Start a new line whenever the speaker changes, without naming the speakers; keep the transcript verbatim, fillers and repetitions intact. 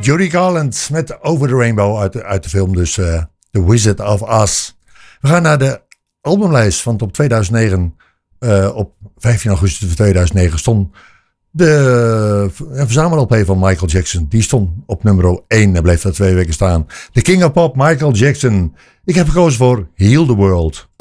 Judy Garland met Over the Rainbow uit de, uit de film dus uh, The Wizard of Oz. We gaan naar de albumlijst van top tweeduizend negen. Uh, op vijftien augustus tweeduizend negen stond de uh, verzamel-L P van Michael Jackson. Die stond op nummer één en bleef daar twee weken staan. The King of Pop, Michael Jackson. Ik heb gekozen voor Heal the World.